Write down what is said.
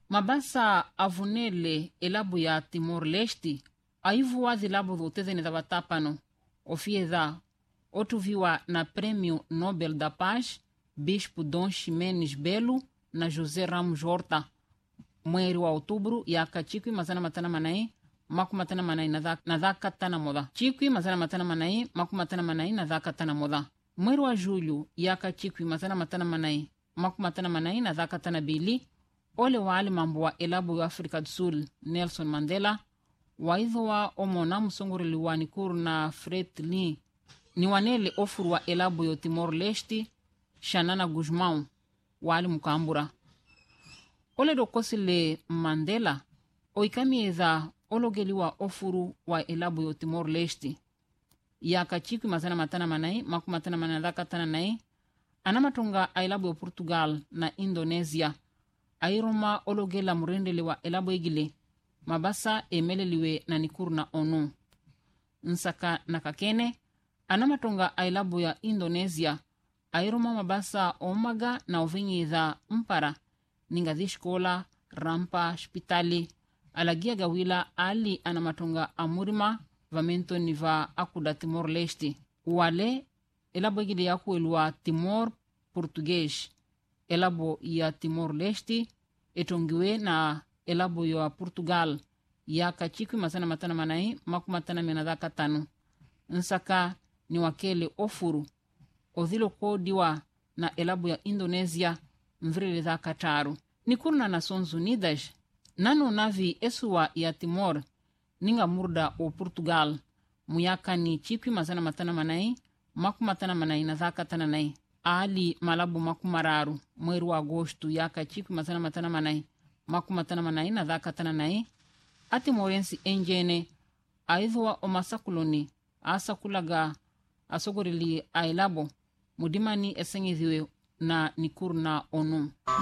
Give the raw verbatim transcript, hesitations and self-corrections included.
Mabasa avunele elabu ya Timor-Leste aivu wazi labu dhutezeni za watapano ofiedha otuviwa na Prêmio Nobel da Paz Bispo Dom Ximenes Belo na José Ramos Horta mweri wa outubro yaka chikwi mazana matana manai maku matana manai na dhaka tana moda chikwi mazana matana manai maku matana manai na dhaka tana moda mweri wa julho yaka chikwi mazana matana manai maku matana manai na dhaka tana bili ole wale mambo wa elabu ya Afrika do Sul Nelson Mandela waidho wa omona musongoreli wa Nikuru na Fretilin ni wanele ofuru wa elabu ya Timor-Leste Xanana Guzmão wale mukambura ole dokosile Mandela oikamieza ologeliwa ofuru wa elabu ya Timor-Leste yaka chikwi mazana matana manai maku matana manai dhaka tana nai anamatonga a elabu ya Portugal na Indonesia airoma ologela murendele wa elabu egile mabasa emeleliwe na Nikuru na onu nsaka nakakene anamatonga a elabu ya Indonesia airoma mabasa omaga na ovinyiza mpara ninga dhishkola rampa hospitali alagia gawila ali anamatonga amurima vamento niva akuda Timor-Leste wale elabu egile yakuelwa Timor Português elabo ya Timor-Leste etongiwe na elabo ya Portugal ya kachikwi masana matana manai maku matana menadhaka tano nsaka ni wakele ofuru odhilo kodiwa na elabo ya Indonesia mvrele dhaka taru Nikuru na Nações Unidas nano navi esuwa ya Timor ninga murda o Portugal muyaka ni chikwi masana matana manai maku matana manai na dhaka tana nai ali malabu maku mararu mweri wa agosto yaka chikwi masana matana manai maku matana manai na dhaka tana nai ati morensi enjene aidhwa o masakuloni asakulaga asogorili ailabo mudimani esengithiwe na Nikuru na onu